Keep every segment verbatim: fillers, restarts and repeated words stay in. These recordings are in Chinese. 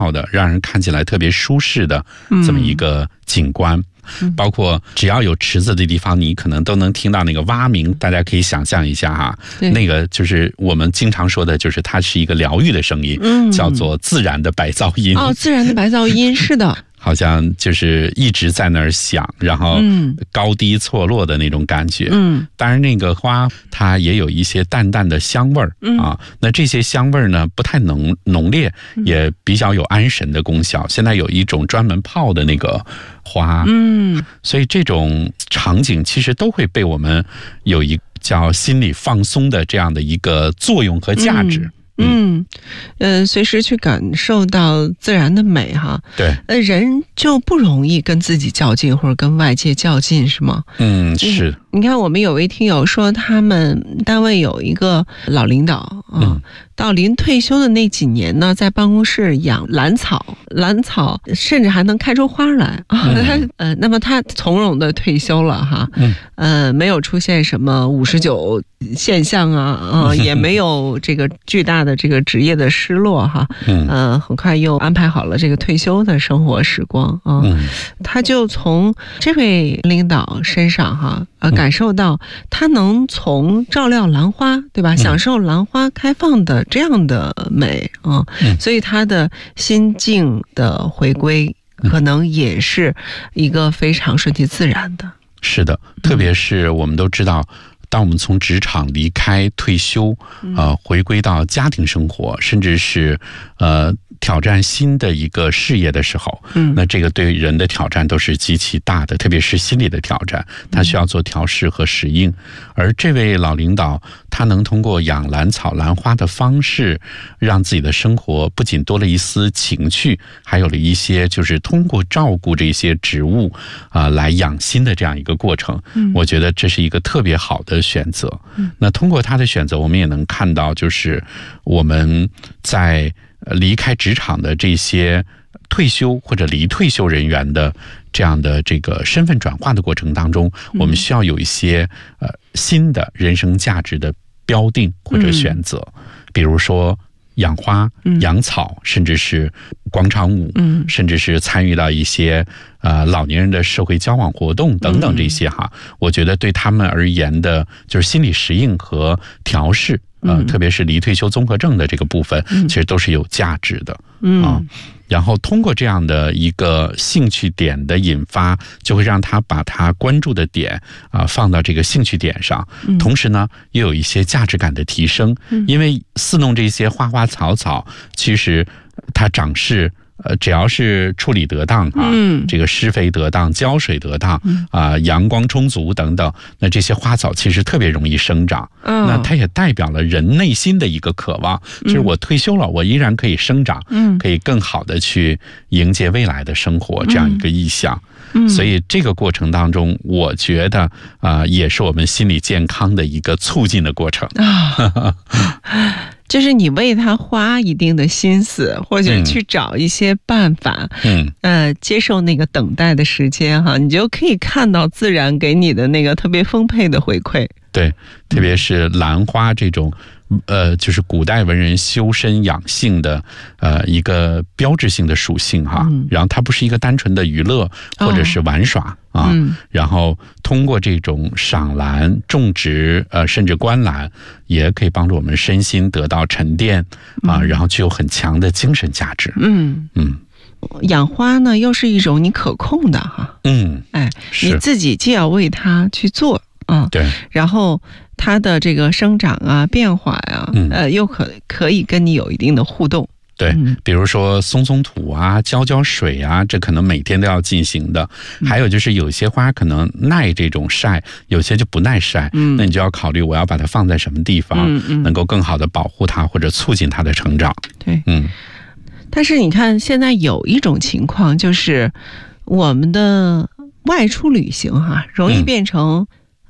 好的，让人看起来特别舒适的这么一个景观。嗯、包括只要有池子的地方，你可能都能听到那个蛙鸣，大家可以想象一下哈，那个就是我们经常说的，就是它是一个疗愈的声音，嗯、叫做自然的白噪音。 哦，自然的白噪音，是的。 好像就是一直在那儿响，然后高低错落的那种感觉。嗯，当然那个花它也有一些淡淡的香味儿、嗯、啊。那这些香味儿呢不太浓浓烈，也比较有安神的功效。现在有一种专门泡的那个花，嗯，所以这种场景其实都会被我们有一叫心理放松的这样的一个作用和价值。嗯嗯，呃，随时去感受到自然的美哈。 对， 呃，人就不容易跟自己较劲或者跟外界较劲，是吗？ 嗯，是。 你看，我们有位听友说，他们单位有一个老领导啊、嗯，到临退休的那几年呢，在办公室养兰草，兰草甚至还能开出花来啊。嗯、呃，那么他从容的退休了哈，嗯，呃，没有出现什么五十九现象啊，呃，也没有这个巨大的这个职业的失落哈，嗯，呃，很快又安排好了这个退休的生活时光啊。嗯，他就从这位领导身上哈，呃。感受到他能从照料兰花，对吧？享受兰花开放的这样的美啊、嗯，所以他的心境的回归可能也是一个非常顺其自然的。 是的，特别是我们都知道，当我们从职场离开退休，呃，回归到家庭生活，甚至是呃挑战新的一个事业的时候，嗯，那这个对人的挑战都是极其大的，特别是心理的挑战，他需要做调试和适应。而这位老领导，他能通过养兰草、兰花的方式，让自己的生活不仅多了一丝情趣，还有了一些就是通过照顾这些植物啊、呃、来养心的这样一个过程。嗯，我觉得这是一个特别好的选择。嗯，那通过他的选择，我们也能看到，就是我们在离开职场的这些退休或者离退休人员的这样的这个身份转化的过程当中，我们需要有一些呃新的人生价值的标定或者选择，嗯、比如说养花、养草，甚至是广场舞，嗯、甚至是参与到一些呃老年人的社会交往活动等等这些哈，嗯、我觉得对他们而言的就是心理适应和调试。呃，特别是离退休综合症的这个部分，嗯、其实都是有价值的，嗯啊。然后通过这样的一个兴趣点的引发，就会让他把他关注的点啊、呃、放到这个兴趣点上，嗯、同时呢，也有一些价值感的提升。嗯、因为饲弄这些花花草草，其实它长势。呃，只要是处理得当啊，嗯、这个施肥得当、浇水得当啊、呃，阳光充足等等，那这些花草其实特别容易生长。嗯、那它也代表了人内心的一个渴望，就是我退休了，我依然可以生长，嗯、可以更好的去迎接未来的生活，这样一个意向。嗯、所以这个过程当中，我觉得啊、呃，也是我们心理健康的一个促进的过程啊。 就是你为他花一定的心思，或者去找一些办法，嗯，呃，接受那个等待的时间哈，你就可以看到自然给你的那个特别丰沛的回馈。 对，特别是兰花这种，呃，就是古代文人修身养性的呃一个标志性的属性哈。嗯、然后它不是一个单纯的娱乐或者是玩耍、哦、啊，嗯、然后通过这种赏兰、种植，呃，甚至观兰，也可以帮助我们身心得到沉淀啊，嗯、然后具有很强的精神价值。嗯嗯。 养花呢，又是一种你可控的哈。嗯，哎，你自己既要为它去做。嗯， 对， 然后它的这个生长啊、变化呀、啊，嗯、呃，又可可以跟你有一定的互动。 对，嗯、比如说松松土啊、浇浇水啊，这可能每天都要进行的。嗯、还有就是有些花可能耐这种晒，有些就不耐晒，嗯、那你就要考虑我要把它放在什么地方，嗯嗯、能够更好的保护它或者促进它的成长。 对，嗯。但是你看，现在有一种情况就是，我们的外出旅行哈、啊，容易变成。嗯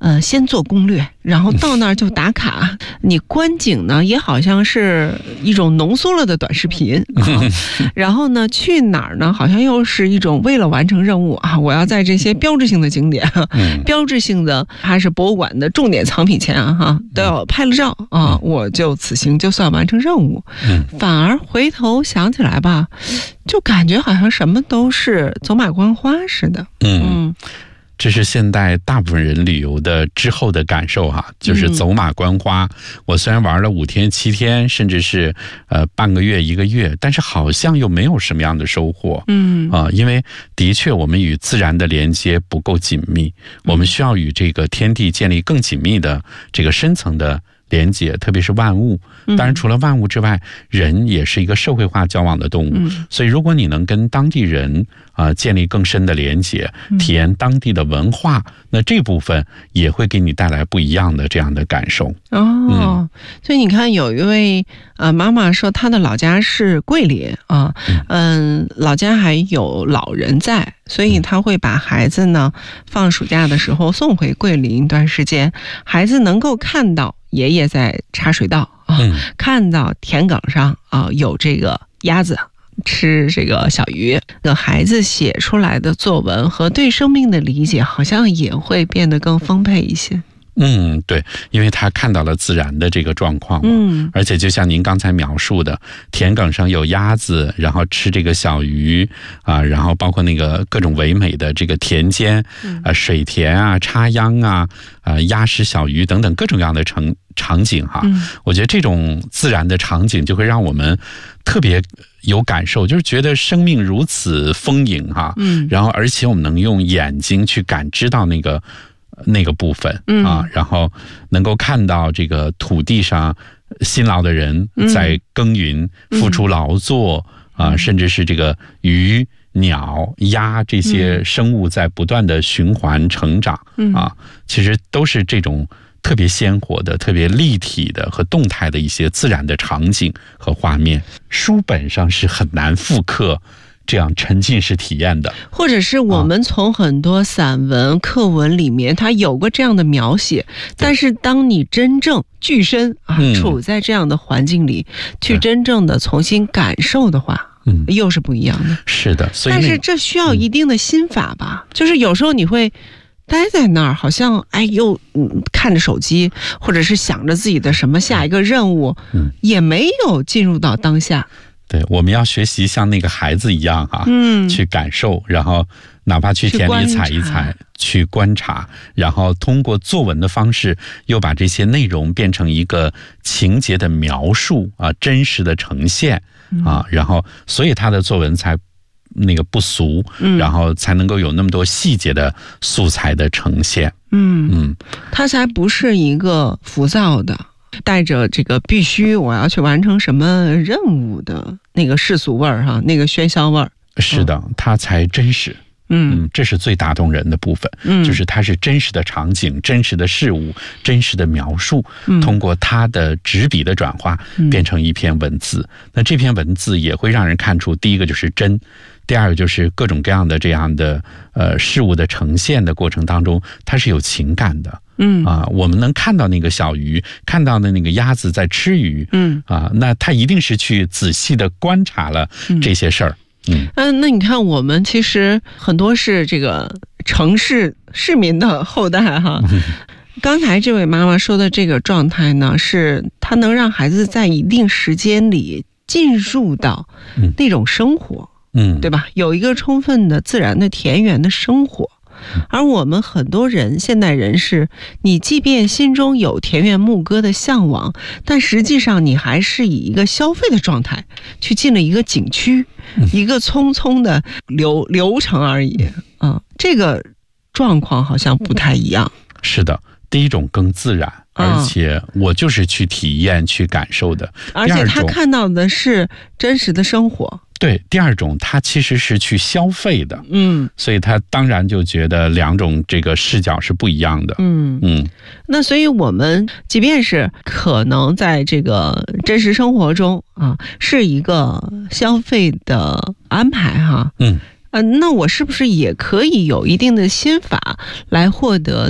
呃，先做攻略，然后到那儿就打卡。你观景呢，也好像是一种浓缩了的短视频。啊、然后呢，去哪儿呢？好像又是一种为了完成任务啊，我要在这些标志性的景点、嗯、标志性的还是博物馆的重点藏品前啊，哈，都要拍了照啊，我就此行就算完成任务。嗯、反而回头想起来吧，就感觉好像什么都是走马观花似的。 嗯。嗯，这是现代大部分人旅游的之后的感受哈，就是走马观花。嗯、我虽然玩了五天、七天，甚至是呃半个月、一个月，但是好像又没有什么样的收获。嗯啊、呃，因为的确我们与自然的连接不够紧密，我们需要与这个天地建立更紧密的这个深层的连接，特别是万物。当然，除了万物之外，人也是一个社会化交往的动物。嗯、所以，如果你能跟当地人啊、呃、建立更深的连接，体验当地的文化，嗯、那这部分也会给你带来不一样的这样的感受。 哦，嗯、所以你看，有一位呃妈妈说，她的老家是桂林啊，嗯、呃，老家还有老人在，所以她会把孩子呢放暑假的时候送回桂林一段时间，孩子能够看到爷爷在插水稻啊，嗯、看到田埂上啊有这个鸭子吃这个小鱼，这孩子写出来的作文和对生命的理解好像也会变得更丰沛一些。 嗯，对，因为他看到了自然的这个状况嘛，嗯，而且就像您刚才描述的，田埂上有鸭子，然后吃这个小鱼啊，然后包括那个各种唯美的这个田间，啊，水田啊，插秧啊，啊，鸭食小鱼等等各种各样的场场景哈，嗯、我觉得这种自然的场景就会让我们特别有感受，就是觉得生命如此丰盈哈，嗯，然后而且我们能用眼睛去感知到那个。那个部分啊，然后能够看到这个土地上辛劳的人在耕耘、嗯、付出劳作、嗯、啊，甚至是这个鱼、鸟、鸭这些生物在不断的循环成长、嗯、啊，其实都是这种特别鲜活的、特别立体的和动态的一些自然的场景和画面，书本上是很难复刻这样沉浸式体验的， 或者是我们从很多散文、课文里面，它有过这样的描写，但是当你真正具身啊，处在这样的环境里，去真正的重新感受的话，嗯，又是不一样的。 是的，所以但是这需要一定的心法吧，就是有时候你会待在那儿，好像哎又嗯看着手机，或者是想着自己的什么下一个任务，嗯，也没有进入到当下。 对，我们要学习像那个孩子一样啊，嗯，去感受，然后哪怕去田里采一采，去观察，然后通过作文的方式，又把这些内容变成一个情节的描述啊，真实的呈现啊，然后所以他的作文才那个不俗，嗯，然后才能够有那么多细节的素材的呈现， 嗯嗯，他才不是一个浮躁的。带着这个必须我要去完成什么任务的那个世俗味儿哈，那个喧嚣味儿。 是的，它才真实。嗯，这是最打动人的部分。嗯，就是它是真实的场景、真实的事物、真实的描述，嗯、通过它的纸笔的转化，变成一篇文字。嗯、那这篇文字也会让人看出，第一个就是真。第二个就是各种各样的这样的呃事物的呈现的过程当中，它是有情感的。嗯啊，我们能看到那个小鱼，看到的那个鸭子在吃鱼。嗯啊，那他一定是去仔细的观察了这些事儿。嗯嗯、呃， 那你看我们其实很多是这个城市市民的后代哈。嗯、刚才这位妈妈说的这个状态呢，是她能让孩子在一定时间里进入到那种生活。嗯，对吧？有一个充分的自然的田园的生活，而我们很多人现代人是，你即便心中有田园牧歌的向往，但实际上你还是以一个消费的状态去进了一个景区，嗯、一个匆匆的流流程而已啊、嗯，这个状况好像不太一样。 是的，第一种更自然。而且我就是去体验、去感受的， 而且他看到的是真实的生活。 对，第二种他其实是去消费的，嗯，所以他当然就觉得两种这个视角是不一样的，嗯嗯。 那所以我们即便是可能在这个真实生活中啊，是一个消费的安排哈，嗯。呃，那我是不是也可以有一定的心法来获得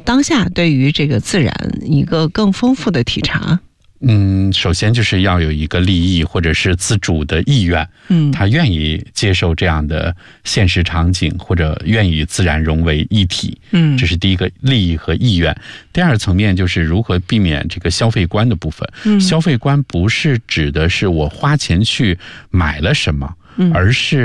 当下对于这个自然一个更丰富的体察？ 嗯，首先就是要有一个利益或者是自主的意愿， 嗯， 他愿意接受这样的现实场景，或者愿意与自然融为一体， 嗯， 这是第一个利益和意愿。第二层面就是如何避免这个消费观的部分。 嗯， 消费观不是指的是我花钱去买了什么， 嗯， 而是